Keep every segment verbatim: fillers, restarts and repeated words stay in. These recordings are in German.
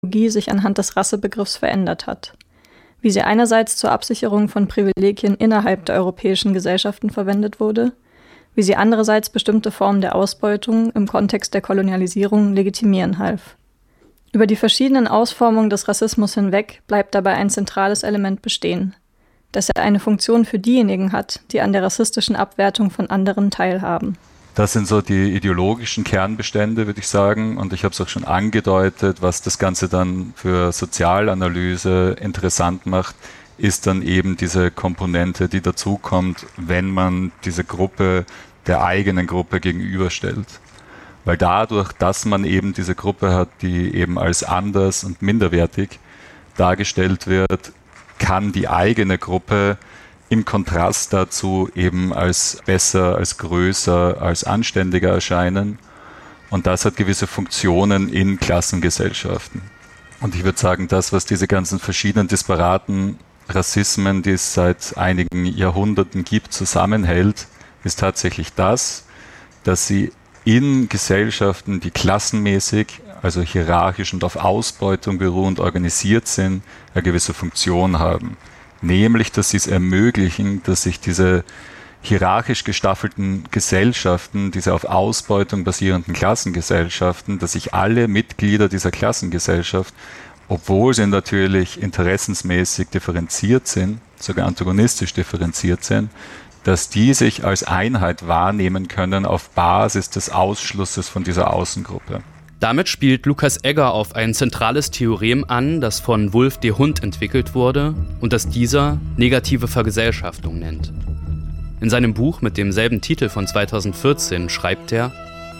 sich anhand des Rassebegriffs verändert hat. Wie sie einerseits zur Absicherung von Privilegien innerhalb der europäischen Gesellschaften verwendet wurde, wie sie andererseits bestimmte Formen der Ausbeutung im Kontext der Kolonialisierung legitimieren half. Über die verschiedenen Ausformungen des Rassismus hinweg bleibt dabei ein zentrales Element bestehen, dass er eine Funktion für diejenigen hat, die an der rassistischen Abwertung von anderen teilhaben. Das sind so die ideologischen Kernbestände, würde ich sagen. Und ich habe es auch schon angedeutet, was das Ganze dann für Sozialanalyse interessant macht, ist dann eben diese Komponente, die dazukommt, wenn man diese Gruppe der eigenen Gruppe gegenüberstellt. Weil dadurch, dass man eben diese Gruppe hat, die eben als anders und minderwertig dargestellt wird, kann die eigene Gruppe im Kontrast dazu eben als besser, als größer, als anständiger erscheinen. Und das hat gewisse Funktionen in Klassengesellschaften. Und ich würde sagen, das, was diese ganzen verschiedenen disparaten Rassismen, die es seit einigen Jahrhunderten gibt, zusammenhält, ist tatsächlich das, dass sie in Gesellschaften, die klassenmäßig, also hierarchisch und auf Ausbeutung beruhend organisiert sind, eine gewisse Funktion haben. Nämlich, dass sie es ermöglichen, dass sich diese hierarchisch gestaffelten Gesellschaften, diese auf Ausbeutung basierenden Klassengesellschaften, dass sich alle Mitglieder dieser Klassengesellschaft, obwohl sie natürlich interessensmäßig differenziert sind, sogar antagonistisch differenziert sind, dass die sich als Einheit wahrnehmen können auf Basis des Ausschlusses von dieser Außengruppe. Damit spielt Lukas Egger auf ein zentrales Theorem an, das von Wulf de Hund entwickelt wurde und das dieser negative Vergesellschaftung nennt. In seinem Buch mit demselben Titel von zweitausendvierzehn schreibt er: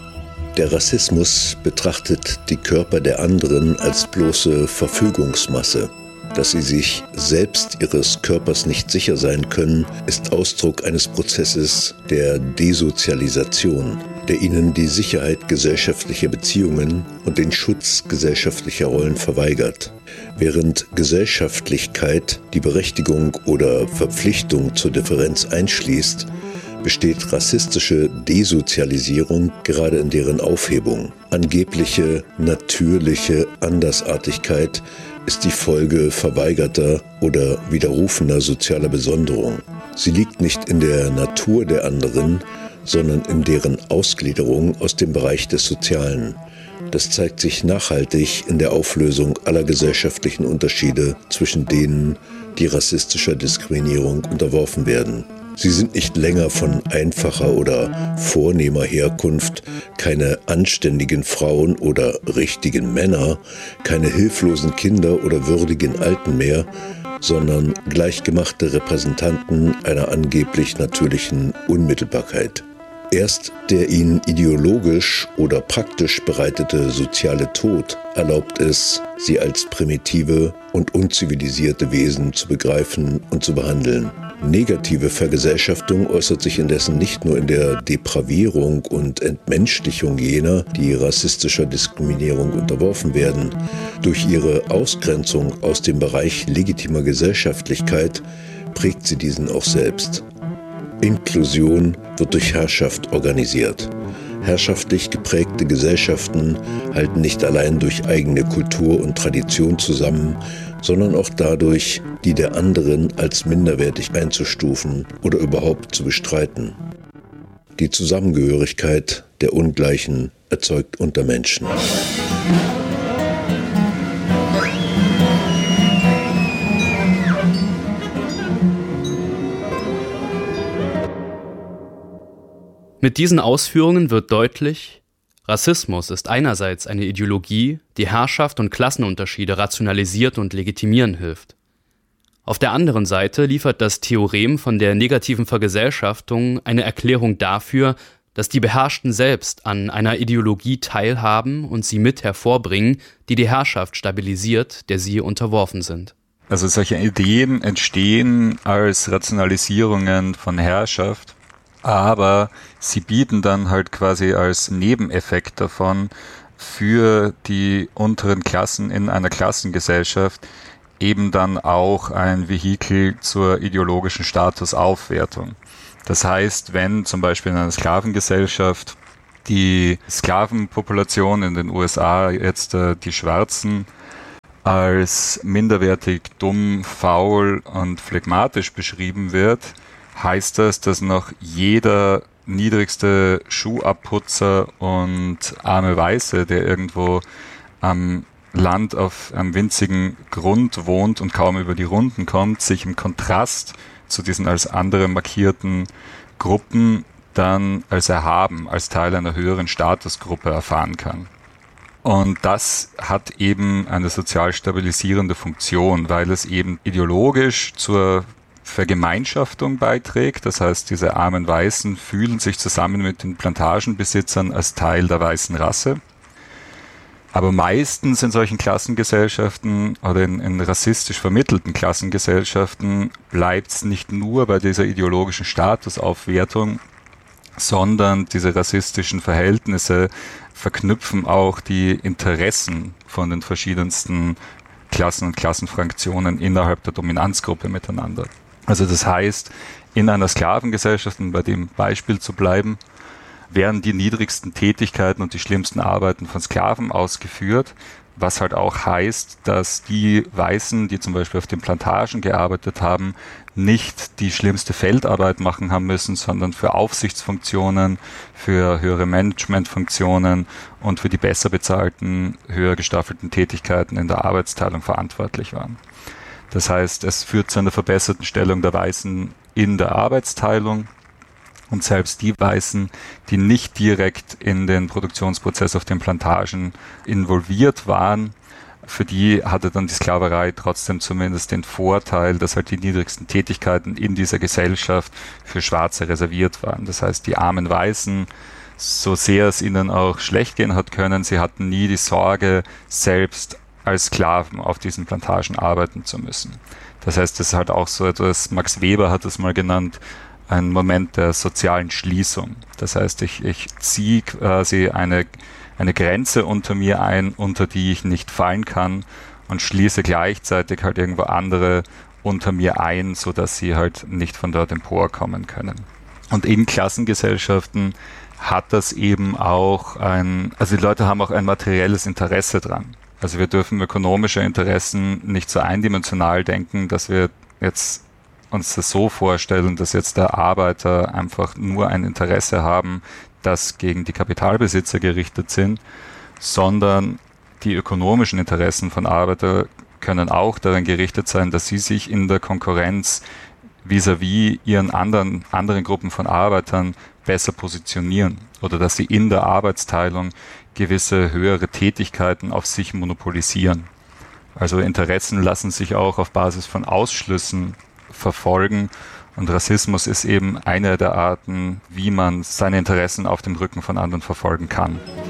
Der Rassismus betrachtet die Körper der anderen als bloße Verfügungsmasse. Dass sie sich selbst ihres Körpers nicht sicher sein können, ist Ausdruck eines Prozesses der Desozialisation, der ihnen die Sicherheit gesellschaftlicher Beziehungen und den Schutz gesellschaftlicher Rollen verweigert. Während Gesellschaftlichkeit die Berechtigung oder Verpflichtung zur Differenz einschließt, besteht rassistische Desozialisierung gerade in deren Aufhebung. Angebliche, natürliche Andersartigkeit ist die Folge verweigerter oder widerrufener sozialer Besonderung. Sie liegt nicht in der Natur der anderen, sondern in deren Ausgliederung aus dem Bereich des Sozialen. Das zeigt sich nachhaltig in der Auflösung aller gesellschaftlichen Unterschiede zwischen denen, die rassistischer Diskriminierung unterworfen werden. Sie sind nicht länger von einfacher oder vornehmer Herkunft, keine anständigen Frauen oder richtigen Männer, keine hilflosen Kinder oder würdigen Alten mehr, sondern gleichgemachte Repräsentanten einer angeblich natürlichen Unmittelbarkeit. Erst der ihnen ideologisch oder praktisch bereitete soziale Tod erlaubt es, sie als primitive und unzivilisierte Wesen zu begreifen und zu behandeln. Negative Vergesellschaftung äußert sich indessen nicht nur in der Depravierung und Entmenschlichung jener, die rassistischer Diskriminierung unterworfen werden. Durch ihre Ausgrenzung aus dem Bereich legitimer Gesellschaftlichkeit prägt sie diesen auch selbst. Inklusion wird durch Herrschaft organisiert. Herrschaftlich geprägte Gesellschaften halten nicht allein durch eigene Kultur und Tradition zusammen, sondern auch dadurch, die der anderen als minderwertig einzustufen oder überhaupt zu bestreiten. Die Zusammengehörigkeit der Ungleichen erzeugt Untermenschen. Mit diesen Ausführungen wird deutlich, Rassismus ist einerseits eine Ideologie, die Herrschaft und Klassenunterschiede rationalisieren und legitimieren hilft. Auf der anderen Seite liefert das Theorem von der negativen Vergesellschaftung eine Erklärung dafür, dass die Beherrschten selbst an einer Ideologie teilhaben und sie mit hervorbringen, die die Herrschaft stabilisiert, der sie unterworfen sind. Also solche Ideen entstehen als Rationalisierungen von Herrschaft, aber sie bieten dann halt quasi als Nebeneffekt davon für die unteren Klassen in einer Klassengesellschaft eben dann auch ein Vehikel zur ideologischen Statusaufwertung. Das heißt, wenn zum Beispiel in einer Sklavengesellschaft die Sklavenpopulation in den U S A jetzt äh, die Schwarzen als minderwertig, dumm, faul und phlegmatisch beschrieben wird, heißt das, dass noch jeder niedrigste Schuhabputzer und arme Weiße, der irgendwo am Land auf einem winzigen Grund wohnt und kaum über die Runden kommt, sich im Kontrast zu diesen als andere markierten Gruppen dann als erhaben, als Teil einer höheren Statusgruppe erfahren kann. Und das hat eben eine sozial stabilisierende Funktion, weil es eben ideologisch zur Vergemeinschaftung beiträgt. Das heißt, diese armen Weißen fühlen sich zusammen mit den Plantagenbesitzern als Teil der weißen Rasse. Aber meistens in solchen Klassengesellschaften oder in, in rassistisch vermittelten Klassengesellschaften bleibt es nicht nur bei dieser ideologischen Statusaufwertung, sondern diese rassistischen Verhältnisse verknüpfen auch die Interessen von den verschiedensten Klassen und Klassenfraktionen innerhalb der Dominanzgruppe miteinander. Also das heißt, in einer Sklavengesellschaft, um bei dem Beispiel zu bleiben, werden die niedrigsten Tätigkeiten und die schlimmsten Arbeiten von Sklaven ausgeführt, was halt auch heißt, dass die Weißen, die zum Beispiel auf den Plantagen gearbeitet haben, nicht die schlimmste Feldarbeit machen haben müssen, sondern für Aufsichtsfunktionen, für höhere Managementfunktionen und für die besser bezahlten, höher gestaffelten Tätigkeiten in der Arbeitsteilung verantwortlich waren. Das heißt, es führt zu einer verbesserten Stellung der Weißen in der Arbeitsteilung. Und selbst die Weißen, die nicht direkt in den Produktionsprozess auf den Plantagen involviert waren, für die hatte dann die Sklaverei trotzdem zumindest den Vorteil, dass halt die niedrigsten Tätigkeiten in dieser Gesellschaft für Schwarze reserviert waren. Das heißt, die armen Weißen, so sehr es ihnen auch schlecht gehen hat können, sie hatten nie die Sorge, selbst als Sklaven auf diesen Plantagen arbeiten zu müssen. Das heißt, das ist halt auch so etwas, Max Weber hat es mal genannt, ein Moment der sozialen Schließung. Das heißt, ich, ich ziehe quasi eine, eine Grenze unter mir ein, unter die ich nicht fallen kann und schließe gleichzeitig halt irgendwo andere unter mir ein, sodass sie halt nicht von dort emporkommen können. Und in Klassengesellschaften hat das eben auch ein, also die Leute haben auch ein materielles Interesse dran. Also wir dürfen ökonomische Interessen nicht so eindimensional denken, dass wir jetzt uns das so vorstellen, dass jetzt der Arbeiter einfach nur ein Interesse haben, das gegen die Kapitalbesitzer gerichtet sind, sondern die ökonomischen Interessen von Arbeitern können auch daran gerichtet sein, dass sie sich in der Konkurrenz vis-à-vis ihren anderen, anderen Gruppen von Arbeitern besser positionieren oder dass sie in der Arbeitsteilung gewisse höhere Tätigkeiten auf sich monopolisieren. Also Interessen lassen sich auch auf Basis von Ausschlüssen verfolgen und Rassismus ist eben eine der Arten, wie man seine Interessen auf dem Rücken von anderen verfolgen kann.